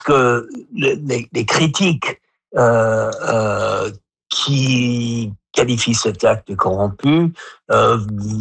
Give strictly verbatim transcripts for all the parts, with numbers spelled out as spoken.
que les, les critiques euh, euh, qui qualifient cet acte corrompu euh,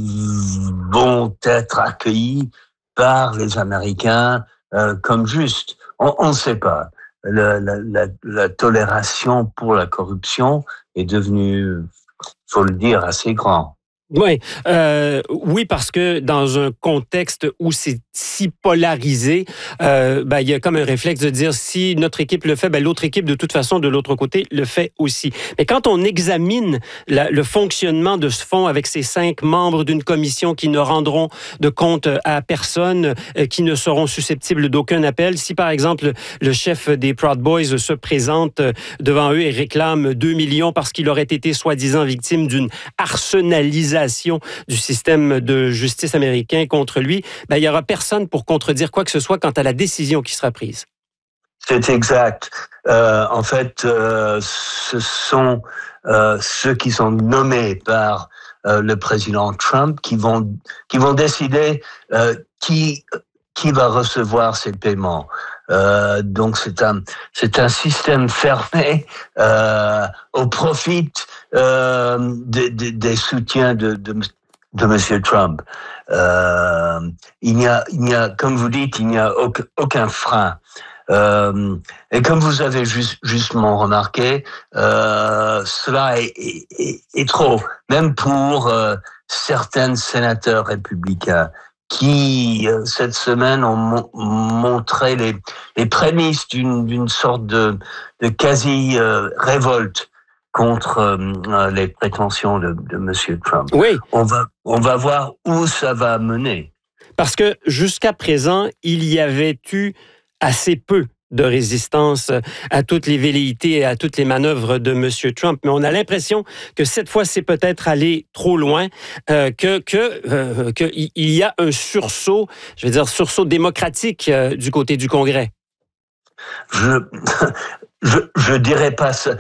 vont être accueillis par les Américains euh, comme justes. On ne sait pas. La, la, la, la tolération pour la corruption est devenue, faut le dire, assez grande. Oui, euh, oui, parce que dans un contexte où c'est si polarisé, euh, ben, il y a comme un réflexe de dire si notre équipe le fait, ben, l'autre équipe, de toute façon, de l'autre côté, le fait aussi. Mais quand on examine la, le fonctionnement de ce fonds avec ces cinq membres d'une commission qui ne rendront de compte à personne, euh, qui ne seront susceptibles d'aucun appel, si par exemple le chef des Proud Boys se présente devant eux et réclame deux millions parce qu'il aurait été soi-disant victime d'une arsenalisation du système de justice américain contre lui, ben, il n'y aura personne pour contredire quoi que ce soit quant à la décision qui sera prise. C'est exact. Euh, en fait, euh, ce sont euh, ceux qui sont nommés par euh, le président Trump qui vont qui vont décider euh, qui qui va recevoir ces paiements. Euh, donc c'est un c'est un système fermé euh, au profit euh, des, des, des soutiens de, de de Monsieur Trump. Euh, il n'y a il n'y a comme vous dites il n'y a aucun, aucun frein. Euh, et comme vous avez just, justement remarqué, euh, cela est, est, est trop, même pour euh, certains sénateurs républicains qui, euh, cette semaine, ont mo- montré les, les prémices d'une, d'une sorte de, de quasi-révolte euh, contre euh, les prétentions de, de Monsieur Trump. Oui. On va, on va voir où ça va mener. Parce que jusqu'à présent, il y avait eu assez peu de résistance à toutes les velléités et à toutes les manœuvres de M. Trump. Mais on a l'impression que cette fois, c'est peut-être allé trop loin, euh, que que euh, que il y a un sursaut, je veux dire sursaut démocratique euh, du côté du Congrès. Je je je dirais pas ça.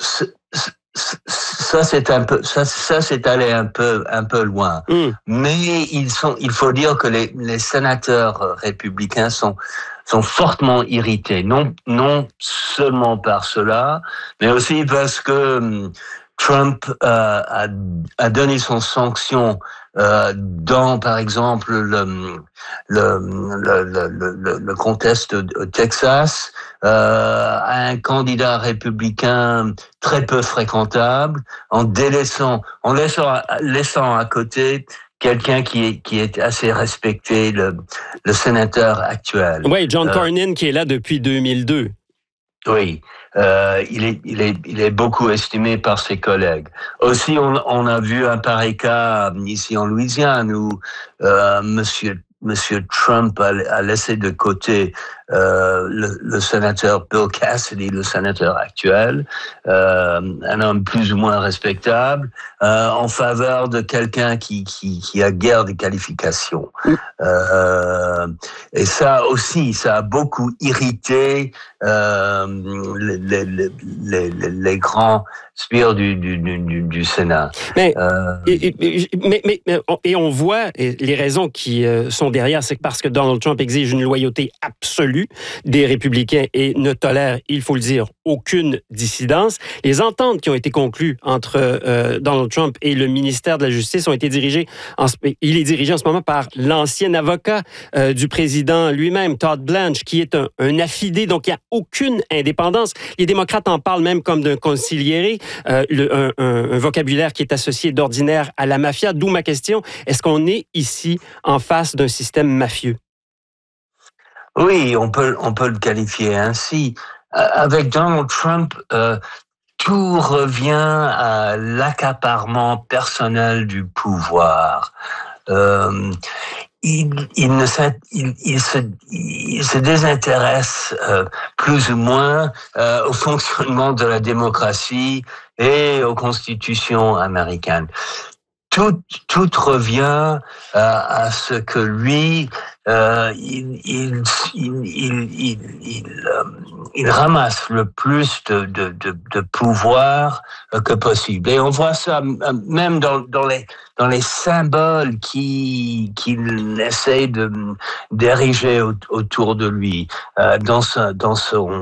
Ça c'est un peu ça ça c'est allé un peu un peu loin. Mm. Mais ils sont il faut dire que les les sénateurs républicains sont sont fortement irrités, non non seulement par cela, mais aussi parce que Trump euh, a, a donné son sanction euh, dans, par exemple, le le le le, le, le contest au Texas euh, à un candidat républicain très peu fréquentable, en délaissant, en laissant laissant à côté quelqu'un qui est, qui est assez respecté, le, le sénateur actuel. Oui, John Cornyn, euh, qui est là depuis deux mille deux. Oui, euh, il est, il est, il est beaucoup estimé par ses collègues. Aussi, on, on a vu un pareil cas ici en Louisiane où euh, Monsieur Monsieur Trump a, a laissé de côté euh, le, le sénateur Bill Cassidy, le sénateur actuel, euh, un homme plus ou moins respectable, euh, en faveur de quelqu'un qui, qui, qui a guère de qualifications. Euh, et ça aussi, ça a beaucoup irrité euh, les, les, les, les, les grands sbires du, du, du, du Sénat. Mais, euh... et, et, mais, mais, et on voit et les raisons qui sont derrière, c'est parce que Donald Trump exige une loyauté absolue des républicains et ne tolère, il faut le dire, aucune dissidence. Les ententes qui ont été conclues entre euh, Donald Trump et le ministère de la Justice ont été dirigées, en, il est dirigé en ce moment par l'ancien avocat euh, du président lui-même, Todd Blanche, qui est un, un affidé, donc il n'y a aucune indépendance. Les démocrates en parlent même comme d'un consigliere, euh, le, un, un, un vocabulaire qui est associé d'ordinaire à la mafia, d'où ma question, est-ce qu'on est ici en face d'un système mafieux? Oui, on peut, on peut le qualifier ainsi. Avec Donald Trump, euh, tout revient à l'accaparement personnel du pouvoir. Euh, il, il, ne il, il, se, il se désintéresse euh, plus ou moins euh, au fonctionnement de la démocratie et aux constitutions américaines. Tout, tout revient à, à ce que lui, euh, il, il, il, il, il, il, euh, il ramasse le plus de, de, de, de pouvoir que possible. Et on voit ça même dans, dans, les, dans les symboles qui, qu'il essaie de, d'ériger autour de lui, euh, dans, sa, dans son